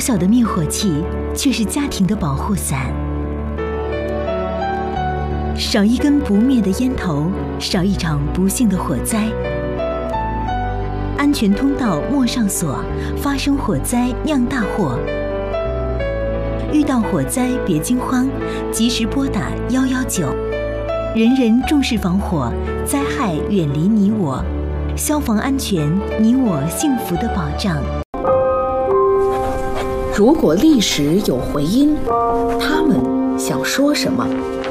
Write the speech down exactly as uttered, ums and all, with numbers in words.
小的灭火器却是家庭的保护伞。少一根不灭的烟头，少一场不幸的火灾。安全通道莫上锁，发生火灾酿大祸。遇到火灾别惊慌，及时拨打一一九。人人重视防火，灾害远离你我。消防安全，你我幸福的保障。 如果历史有回音，他们想说什么？